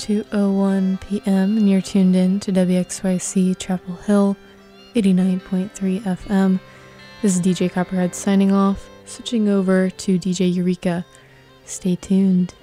2:01 p.m. and you're tuned in to WXYC Chapel Hill 89.3 FM. This is DJ Copperhead signing off, switching over to DJ Eureka. Stay tuned.